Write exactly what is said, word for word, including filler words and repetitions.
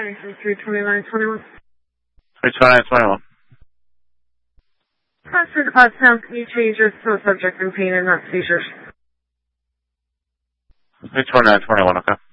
Sorry, for three twenty-nine twenty-one. three twenty-nine twenty-one. Transfer deposit now. Can you change your still subject in pain and not seizures? three twenty-nine twenty-one, okay.